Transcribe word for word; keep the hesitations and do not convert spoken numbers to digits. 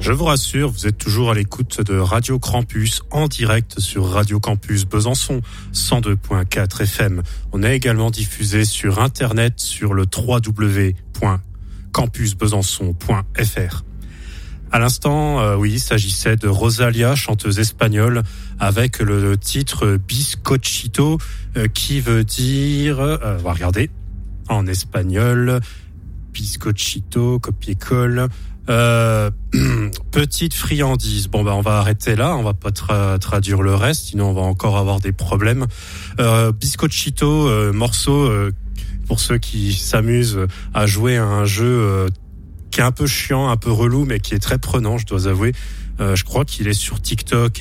Je vous rassure, vous êtes toujours à l'écoute de Radio Campus en direct sur Radio Campus Besançon cent deux virgule quatre F M. On est également diffusé sur Internet sur le w w w point campus besançon point f r. À l'instant, euh, oui, il s'agissait de Rosalia, chanteuse espagnole, avec le titre Bizcochito, euh, qui veut dire, euh, on va regarder, en espagnol, Bizcochito, copier-colle, euh, petite friandise. Bon, ben, on va arrêter là, on va pas tra- traduire le reste, sinon on va encore avoir des problèmes. Euh, Bizcochito, euh, morceau, euh, pour ceux qui s'amusent à jouer à un jeu, euh, qui est un peu chiant, un peu relou, mais qui est très prenant, je dois avouer. Euh, je crois qu'il est sur TikTok